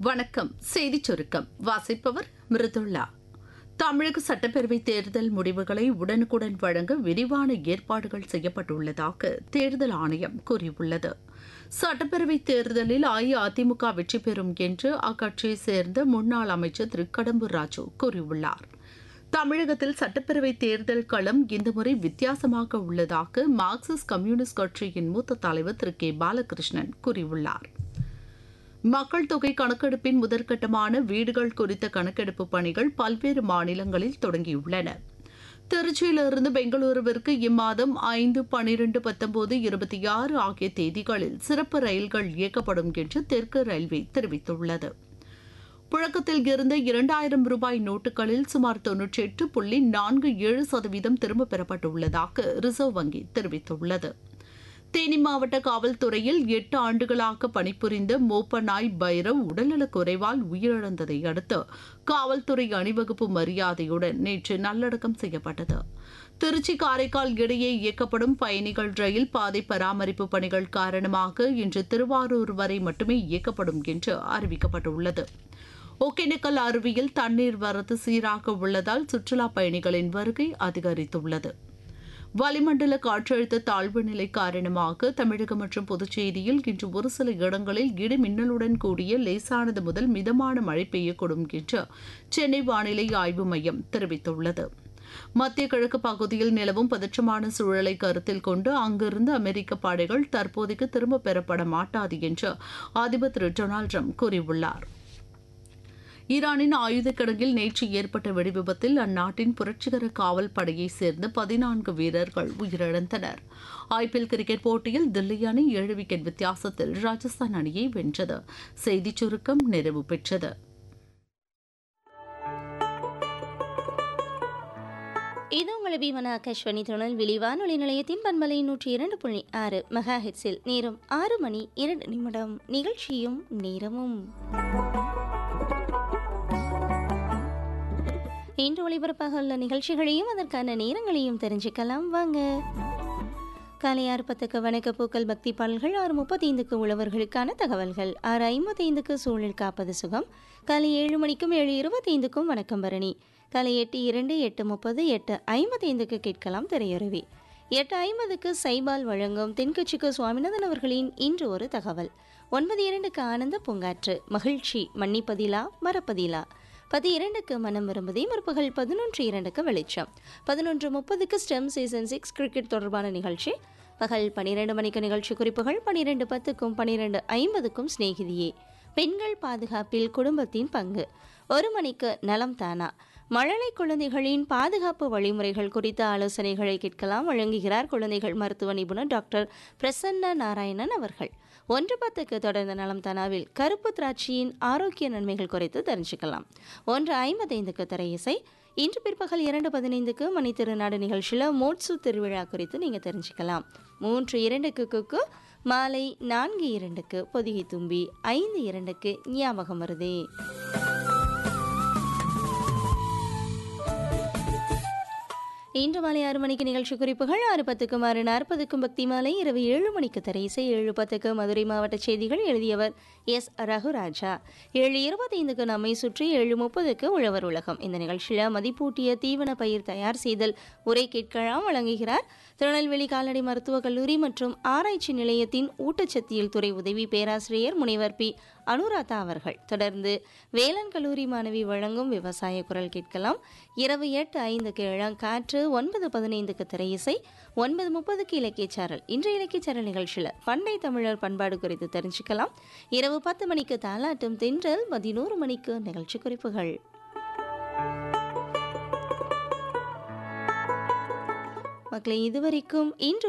வணக்கம். செய்திச் சுருக்கம் வாசிப்பவர் மிருதுளா. தமிழக சட்டப்பேரவை தேர்தல் முடிவுகளை உடனுக்குடன் வழங்க விரிவான ஏற்பாடுகள் செய்யப்பட்டுள்ளதாக தேர்தல் ஆணையம் கூறியுள்ளது. சட்டப்பேரவை தேர்தலில் அஇஅதிமுக வெற்றி பெறும் என்று அக்கட்சியைச் சேர்ந்த முன்னாள் அமைச்சர் திரு கடம்பூர் ராஜு கூறியுள்ளார். தமிழகத்தில் சட்டப்பேரவை தேர்தல் களம் இந்த முறை வித்தியாசமாக உள்ளதாக மார்க்சிஸ்ட் கம்யூனிஸ்ட் கட்சியின் மூத்த தலைவர் திரு கே பாலகிருஷ்ணன் கூறியுள்ளார். மக்கள் தொகை கணக்கெடுப்பின் முதற்கட்டமான வீடுகள் குறித்த கணக்கெடுப்பு பணிகள் பல்வேறு மாநிலங்களில் தொடங்கியுள்ளன. திருச்சியிலிருந்து பெங்களூருவிற்கு இம்மாதம் 5, 12, 19, 26 ஆகிய தேதிகளில் சிறப்பு ரயில்கள் இயக்கப்படும் என்று தெற்கு ரயில்வே தெரிவித்துள்ளது. புழக்கத்தில் இருந்த 2000 ரூபாய் நோட்டுகளில் சுமார் 98.47% திரும்பப் பெறப்பட்டுள்ளதாக ரிசர்வ் வங்கி தெரிவித்துள்ளது. தேனி மாவட்ட காவல்துறையில் 8 ஆண்டுகளாக பணிபுரிந்த மோப்பநாய் பைரவ் உடல்நலக் குறைவால் உயிரிழந்ததை அடுத்து காவல்துறை அணிவகுப்பு மரியாதையுடன் நேற்று நல்லடக்கம் செய்யப்பட்டது. திருச்சி காரைக்கால் இடையே இயக்கப்படும் பயணிகள் ரயில் பாதை பராமரிப்பு பணிகள் காரணமாக இன்று திருவாரூர் வரை மட்டுமே இயக்கப்படும் என்று அறிவிக்கப்பட்டுள்ளது. ஒகேனக்கல் அருவியில் தண்ணீர் வரத்து சீராக உள்ளதால் சுற்றுலா பயணிகளின் வருகை அதிகரித்துள்ளது. வளிமண்டல காற்றழுத்த தாழ்வு நிலை காரணமாக தமிழகம் மற்றும் புதுச்சேரியில் இன்று ஒரு சில இடங்களில் இடி மின்னலுடன் கூடிய லேசானது முதல் மிதமான மழை பெய்யக்கூடும் என்று சென்னை வானிலை ஆய்வு மையம் தெரிவித்துள்ளது. மத்திய கிழக்கு பகுதியில் நிலவும் பதற்றமான சூழலை கருத்தில் கொண்டு அங்கிருந்து அமெரிக்க படைகள் தற்போதைக்கு திரும்பப் பெறப்பட மாட்டாது என்று அதிபர் திரு டொனால்டு டிரம்ப் கூறியுள்ளார். ஈரானின் ஆயுத கிடங்கில் நேற்று ஏற்பட்ட வெடிவிபத்தில் அந்நாட்டின் புரட்சிகர காவல் படையைச் சேர்ந்த 14 வீரர்கள் உயிரிழந்தனர். ஐபிஎல் கிரிக்கெட் போட்டியில் தில்லி அணி 7 விக்கெட் வித்தியாசத்தில் ராஜஸ்தான் அணியை வென்றது. செய்திச் சுருக்கம் நிறைவு பெற்றது. இது உங்கள் அபிமான ஆகாஷ்வாணி திருநெல்வேலி வானொலி நிலையத்தின் பண்பலை 102.6 மெகா ஹெட்ஸில் நேரம் 6 மணி 2 நிமிடம். நிகழ்ச்சியும் நேரமும் இன்று ஒளிபரப்பாக உள்ள நிகழ்ச்சிகளையும் அதற்கான நேரங்களையும் தெரிஞ்சுக்கலாம். வாங்க. காலை 6:10 வணக்கப்பூக்கள் பக்தி பாடல்கள், 6:35 உழவர்களுக்கான தகவல்கள், 6:55 சூழல் காப்பது சுகம், காலை 7 மணிக்கும் 7:25 வணக்கம் பரணி, காலை 8:02, 8:30, 8:55 கேட்கலாம் திரையுறவி, 8:50 சைபால் வழங்கும் தென்கட்சிக்கு சுவாமிநாதன் அவர்களின் இன்று ஒரு தகவல், 9:02 ஆனந்த பூங்காற்று, மகிழ்ச்சி மன்னிப்பதிலா மறப்பதிலா, 10:02 மனம் விரும்புதே, முற்பகல் 11:02 வெளிச்சம், 11:30 ஸ்டெம் சீசன் 6 கிரிக்கெட் தொடர்பான நிகழ்ச்சி, பகல் 12 மணிக்கு நிகழ்ச்சி குறிப்புகள், 12:10க்கும் 12:50க்கும் சிநேகிதியே, பெண்கள் பாதுகாப்பில் குடும்பத்தின் பங்கு, 1 மணிக்கு நலம் தானா, மழலை குழந்தைகளின் பாதுகாப்பு வழிமுறைகள் குறித்த ஆலோசனைகளை கேட்கலாம். வழங்குகிறார் குழந்தைகள் மருத்துவ நிபுணர் டாக்டர் பிரசன்னா நாராயணன் அவர்கள். 1:10 தொடர்ந்த நலம் தானாவில் கருப்பு திராட்சையின் ஆரோக்கிய நன்மைகள் குறித்து தெரிஞ்சுக்கலாம். 1:55 திரையிசை. இன்று பிற்பகல் 2:15 மணி திருநாடு நிகழ்ச்சியில் மோட்சு திருவிழா குறித்து நீங்கள் தெரிஞ்சுக்கலாம். 3:02 குக்கு, மாலை 4:02 பொதிகை தும்பி, 5:02 ஞாபகம் வருதே. இன்று மாலை 6 மணிக்கு நிகழ்ச்சி குறிப்புகள், 6:10க்கும் 6:40க்கும் பக்தி மாலை, இரவு 7 மணிக்கு திரையிசை, 7:10 மதுரை மாவட்ட செய்திகள், எழுதியவர் எஸ் ரகுராஜா, 7:25 நம்மை சுற்றி, 7:30 உழவர் உலகம். இந்த நிகழ்ச்சியில் மதிப்பூட்டிய தீவன பயிர் தயார் செய்தல் உரை கேட்கலாம். வழங்குகிறார் திருநெல்வேலி கால்நடை மருத்துவக் கல்லூரி மற்றும் ஆராய்ச்சி நிலையத்தின் ஊட்டச்சத்தியல் துறை உதவி பேராசிரியர் முனைவர் பி அனுராதா அவர்கள். தொடர்ந்து வேளாண் கல்லூரி மாணவி வழங்கும் விவசாய குரல் கேட்கலாம். இரவு 8:05 இளங்காற்று, 9:15 திரையிசை, 9:30 இலக்கியச்சாரல். இன்றைய இலக்கியச்சாரல் நிகழ்ச்சியில் பண்டை தமிழர் பண்பாடு குறித்து தெரிஞ்சுக்கலாம். இரவு 10 மணிக்கு தாலாட்டும் தென்றல், 11 மணிக்கு நிகழ்ச்சி குறிப்புகள். மக்களை இதுவரைக்கும் இன்று